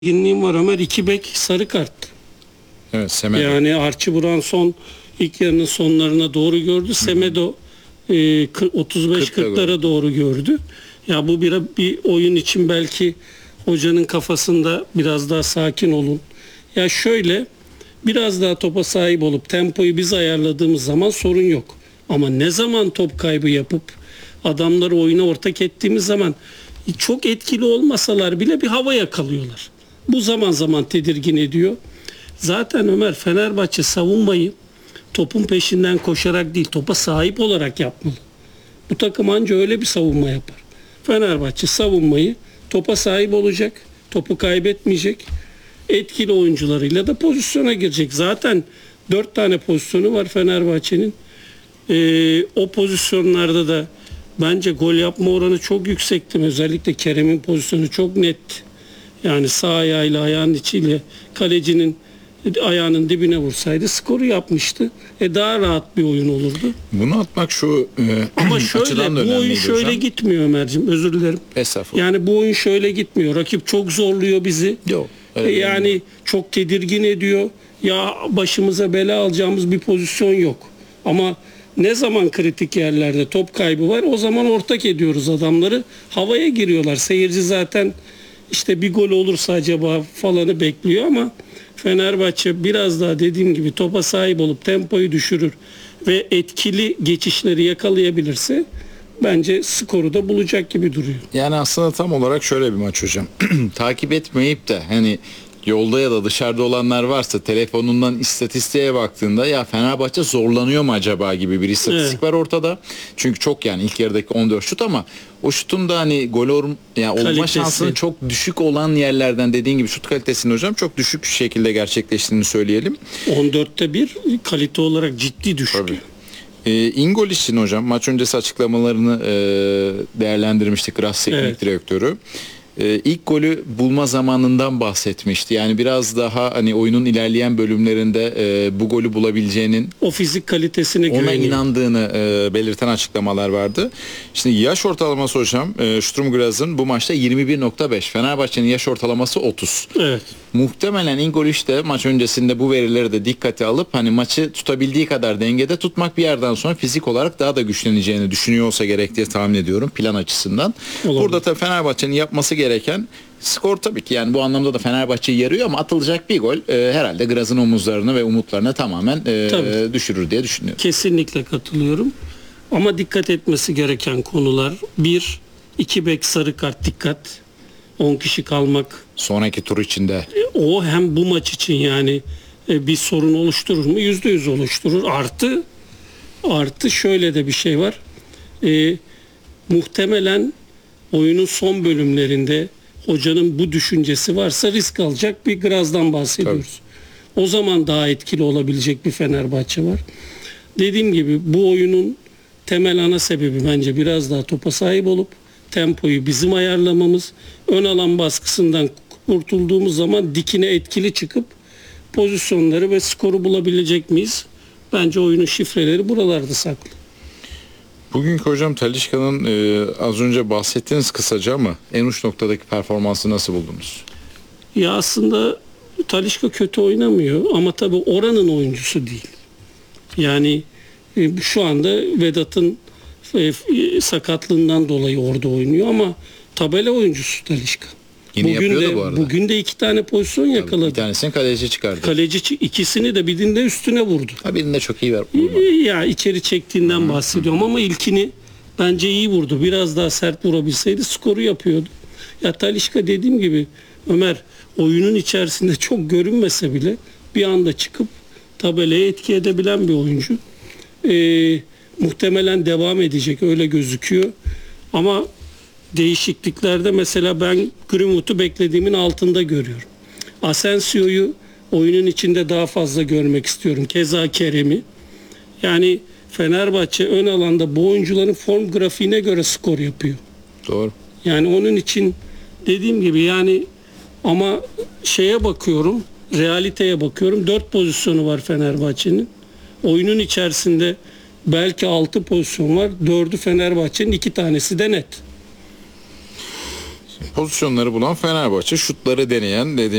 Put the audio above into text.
Tedirginliğim var Ömer. 2 bek sarı kart. Evet, Semedo. Yani Archie Branson ilk yarının sonlarına doğru gördü. Semedo 35-40'lara doğru gördü. Ya bu bir oyun için belki hocanın kafasında biraz daha sakin olun. Ya şöyle biraz daha topa sahip olup tempoyu biz ayarladığımız zaman sorun yok. Ama ne zaman top kaybı yapıp adamları oyuna ortak ettiğimiz zaman çok etkili olmasalar bile bir hava yakalıyorlar. Bu zaman zaman tedirgin ediyor. Zaten Ömer, Fenerbahçe savunmayı topun peşinden koşarak değil, topa sahip olarak yapmalı. Bu takım anca öyle bir savunma yapar. Fenerbahçe savunmayı topa sahip olacak, topu kaybetmeyecek, etkili oyuncularıyla da pozisyona girecek. Zaten 4 tane pozisyonu var Fenerbahçe'nin. O pozisyonlarda da bence gol yapma oranı çok yüksekti. Özellikle Kerem'in pozisyonu çok netti. Yani sağ ayağıyla ayağının içiyle kalecinin ayağının dibine vursaydı skoru yapmıştı. Daha rahat bir oyun olurdu. Bunu atmak şu ama şöyle bu oyun şöyle hocam. Gitmiyor Ömerciğim, özür dilerim. Estağfurullah. Yani bu oyun şöyle gitmiyor. Rakip çok zorluyor bizi. Yok. Yani çok tedirgin ediyor. Ya başımıza bela alacağımız bir pozisyon yok. Ama ne zaman kritik yerlerde top kaybı var, o zaman ortak ediyoruz adamları. Havaya giriyorlar. Seyirci zaten işte bir gol olursa acaba falanı bekliyor ama Fenerbahçe biraz daha dediğim gibi topa sahip olup tempoyu düşürür ve etkili geçişleri yakalayabilirse bence skoru da bulacak gibi duruyor. Yani aslında tam olarak şöyle bir maç hocam. Takip etmeyip de hani yolda ya da dışarıda olanlar varsa telefonundan istatistiğe baktığında ya Fenerbahçe zorlanıyor mu acaba gibi bir istatistik var ortada. Çünkü çok yani ilk yarıdaki 14 şut ama o şutun da hani gol olma şansının çok düşük olan yerlerden dediğin gibi şut kalitesinin hocam çok düşük şekilde gerçekleştiğini söyleyelim. 14'te 1 kalite olarak ciddi düştü. Tabii. İngol için hocam maç öncesi açıklamalarını değerlendirmiştik Gras teknik direktörü. İlk golü bulma zamanından bahsetmişti. Yani biraz daha hani oyunun ilerleyen bölümlerinde bu golü bulabileceğinin, o fizik kalitesine güveniyor, ona inandığını belirten açıklamalar vardı. Şimdi yaş ortalaması hocam Sturm Graz'ın bu maçta 21.5. Fenerbahçe'nin yaş ortalaması 30. Evet. Muhtemelen İngol işte maç öncesinde bu verileri de dikkate alıp hani maçı tutabildiği kadar dengede tutmak, bir yerden sonra fizik olarak daha da güçleneceğini düşünüyor olsa gerek diye tahmin ediyorum plan açısından. Olabilir. Burada tabii Fenerbahçe'nin yapması gereken skor tabii ki yani bu anlamda da Fenerbahçe'yi yarıyor ama atılacak bir gol herhalde Graz'ın omuzlarını ve umutlarını tamamen düşürür diye düşünüyorum. Kesinlikle katılıyorum. Ama dikkat etmesi gereken konular: 1, 2 bek sarı kart, dikkat. 10 kişi kalmak. Sonraki tur içinde. O hem bu maç için yani bir sorun oluşturur mu? %100 oluşturur. Artı şöyle de bir şey var. Muhtemelen oyunun son bölümlerinde hocanın bu düşüncesi varsa risk alacak bir Graz'dan bahsediyoruz. Tabii. O zaman daha etkili olabilecek bir Fenerbahçe var. Dediğim gibi bu oyunun temel ana sebebi bence biraz daha topa sahip olup tempoyu bizim ayarlamamız, ön alan baskısından kurtulduğumuz zaman dikine etkili çıkıp pozisyonları ve skoru bulabilecek miyiz? Bence oyunun şifreleri buralarda saklı. Bugünkü hocam Talisca'nın az önce bahsettiniz kısaca ama en uç noktadaki performansı nasıl buldunuz? Ya aslında Talisca kötü oynamıyor ama tabii oranın oyuncusu değil. Yani şu anda Vedat'ın sakatlığından dolayı orada oynuyor ama tabela oyuncusu Talisca. Bugün de 2 tane pozisyon yakaladı. Bir tanesini kaleci çıkardı. Kaleci ikisini de birinde üstüne vurdu. Birinde çok iyi vurdu. Ya içeri çektiğinden bahsediyorum ama ilkini bence iyi vurdu. Biraz daha sert vurabilseydi skoru yapıyordu. Ya Talisca dediğim gibi Ömer oyunun içerisinde çok görünmese bile bir anda çıkıp tabelaya etki edebilen bir oyuncu. Muhtemelen devam edecek, öyle gözüküyor. Ama değişikliklerde mesela ben Greenwood'u beklediğimin altında görüyorum. Asensio'yu oyunun içinde daha fazla görmek istiyorum. Keza Kerem'i. Yani Fenerbahçe ön alanda bu oyuncuların form grafiğine göre skor yapıyor. Doğru. Yani onun için dediğim gibi yani ama şeye bakıyorum, realiteye bakıyorum. 4 pozisyonu var Fenerbahçe'nin. Oyunun içerisinde belki 6 pozisyon var. 4'ü Fenerbahçe'nin, 2 tanesi de net. Pozisyonları bulan Fenerbahçe, şutları deneyen, dediğim